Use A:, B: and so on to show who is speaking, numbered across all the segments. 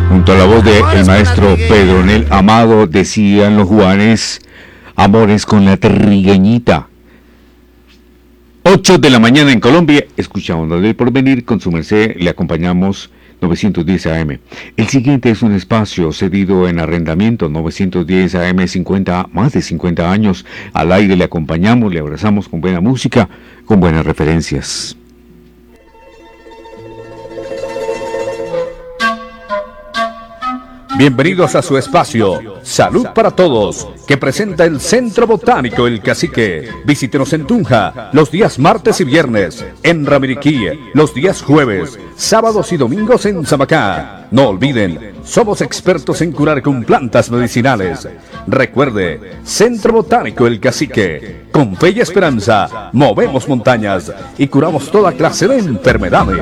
A: Junto a la voz del maestro Pedronel Amado, decían los Juanes, amores con la trigueñita. 8 de la mañana en Colombia, escuchamos la del porvenir, con su merced le acompañamos 910 AM. El siguiente es un espacio cedido en arrendamiento, 910 AM, 50, más de 50 años. Al aire le acompañamos, le abrazamos con buena música, con buenas referencias.
B: Bienvenidos a su espacio Salud para Todos, que presenta el Centro Botánico El Cacique. Visítenos en Tunja los días martes y viernes, en Ramiriquí los días jueves, sábados y domingos en Samacá. No olviden, somos expertos en curar con plantas medicinales. Recuerde, Centro Botánico El Cacique. Con fe y esperanza, movemos montañas y curamos toda clase de enfermedades.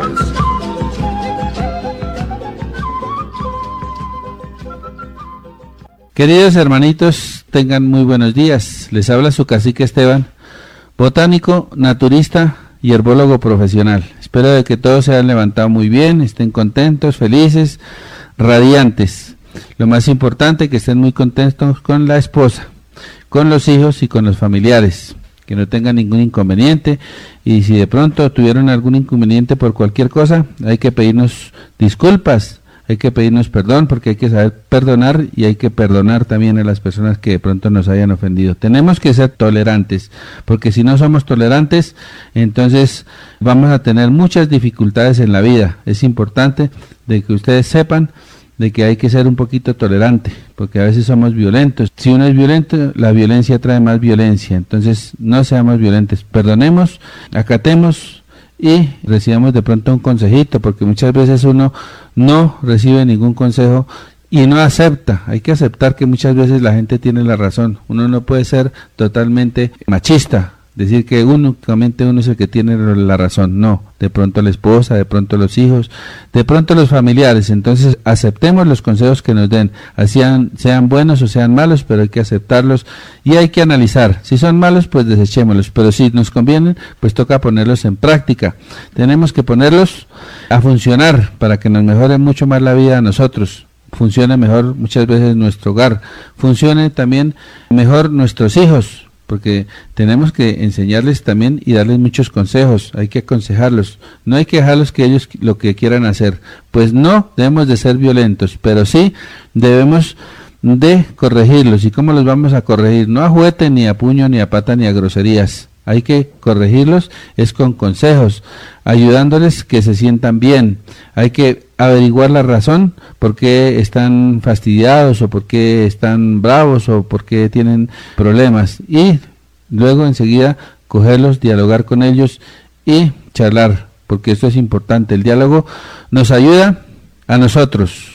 C: Queridos hermanitos, tengan muy buenos días. Les habla su cacique Esteban, botánico, naturista y herbólogo profesional. Espero de que todos se hayan levantado muy bien, estén contentos, felices, radiantes. Lo más importante, que estén muy contentos con la esposa, con los hijos y con los familiares, que no tengan ningún inconveniente. Y si de pronto tuvieron algún inconveniente por cualquier cosa, hay que pedirnos disculpas. Hay que pedirnos perdón, porque hay que saber perdonar, y hay que perdonar también a las personas que de pronto nos hayan ofendido. Tenemos que ser tolerantes, porque si no somos tolerantes, entonces vamos a tener muchas dificultades en la vida. Es importante de que ustedes sepan de que hay que ser un poquito tolerante, porque a veces somos violentos. Si uno es violento, la violencia trae más violencia. Entonces no seamos violentos, perdonemos, acatemos y recibamos de pronto un consejito, porque muchas veces uno no recibe ningún consejo y no acepta. Hay que aceptar que muchas veces la gente tiene la razón. Uno no puede ser totalmente machista, decir que únicamente uno es el que tiene la razón. No, de pronto la esposa, de pronto los hijos, de pronto los familiares. Entonces aceptemos los consejos que nos den, sean buenos o sean malos, pero hay que aceptarlos y hay que analizar. Si son malos, pues desechémoslos, pero si nos convienen, pues toca ponerlos en práctica. Tenemos que ponerlos a funcionar para que nos mejore mucho más la vida a nosotros. Funcione mejor muchas veces nuestro hogar, funcione también mejor nuestros hijos, porque tenemos que enseñarles también y darles muchos consejos. Hay que aconsejarlos, no hay que dejarlos que ellos lo que quieran hacer. Pues no debemos de ser violentos, pero sí debemos de corregirlos. ¿Y cómo los vamos a corregir? No a juguete, ni a puño, ni a pata, ni a groserías. Hay que corregirlos, es con consejos, ayudándoles que se sientan bien. Hay que averiguar la razón, por qué están fastidiados, o por qué están bravos, o por qué tienen problemas. Y luego enseguida cogerlos, dialogar con ellos y charlar, porque esto es importante. El diálogo nos ayuda a nosotros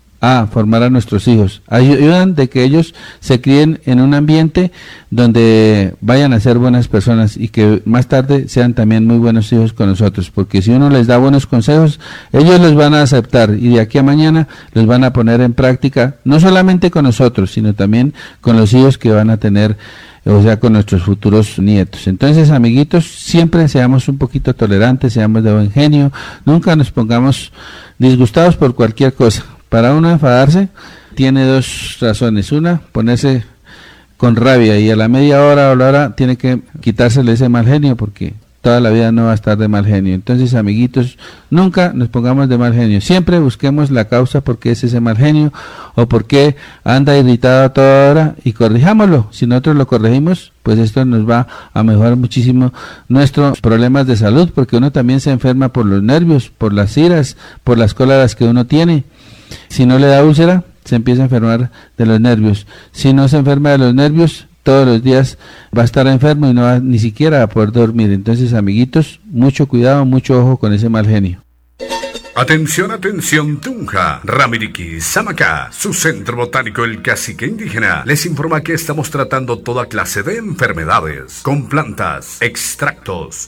C: a formar a nuestros hijos, ayudan de que ellos se críen en un ambiente donde vayan a ser buenas personas y que más tarde sean también muy buenos hijos con nosotros, porque si uno les da buenos consejos, ellos los van a aceptar y de aquí a mañana los van a poner en práctica, no solamente con nosotros, sino también con los hijos que van a tener, o sea, con nuestros futuros nietos. Entonces, amiguitos, siempre seamos un poquito tolerantes, seamos de buen genio, nunca nos pongamos disgustados por cualquier cosa. Para uno enfadarse tiene dos razones. Una, ponerse con rabia, y a la media hora o la hora tiene que quitársele ese mal genio, porque toda la vida no va a estar de mal genio. Entonces, amiguitos, nunca nos pongamos de mal genio. Siempre busquemos la causa por qué es ese mal genio o por qué anda irritado a toda hora y corrijámoslo. Si nosotros lo corregimos, pues esto nos va a mejorar muchísimo nuestros problemas de salud, porque uno también se enferma por los nervios, por las iras, por las cóleras que uno tiene. Si no le da úlcera, se empieza a enfermar de los nervios. Si no se enferma de los nervios, todos los días va a estar enfermo y no va ni siquiera a poder dormir. Entonces, amiguitos, mucho cuidado, mucho ojo con ese mal genio.
B: Atención, atención, Tunja, Ramiriquí, Samacá, su Centro Botánico El Cacique Indígena les informa que estamos tratando toda clase de enfermedades con plantas, extractos,